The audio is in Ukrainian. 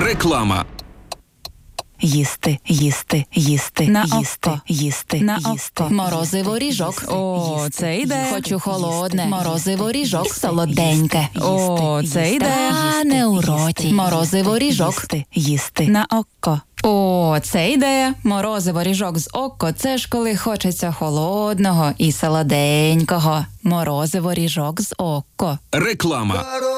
Реклама. Їсти, їсти, їсти, На їсти, око. їсти, На їсти. око. Морозиво ріжок. О, це йде. Хочу холодне. Морозиво ріжок солоденьке. О, це йде. Не у роті. Морозиво ріжок. Їсти, їсти. На око. О, це ідея. Морозиво ріжок з око. Це ж коли хочеться холодного і солоденького. Морозиво ріжок з око. Реклама.